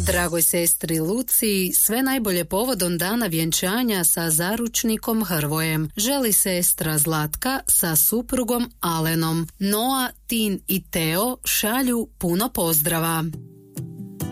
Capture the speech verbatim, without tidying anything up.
Dragoj sestri Luciji sve najbolje povodom dana vjenčanja sa zaručnikom Hrvojem želi sestra Zlatka sa suprugom Alenom. Noa, Tin i Teo šalju puno pozdrava.